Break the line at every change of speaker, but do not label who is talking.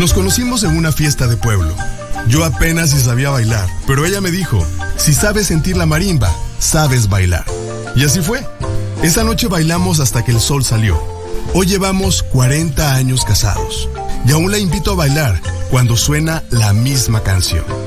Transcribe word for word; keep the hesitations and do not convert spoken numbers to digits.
Nos conocimos en una fiesta de pueblo. Yo apenas si sabía bailar, pero ella me dijo, si sabes sentir la marimba, sabes bailar. Y así fue. Esa noche bailamos hasta que el sol salió. Hoy llevamos cuarenta años casados. Y aún la invito a bailar cuando suena la misma canción.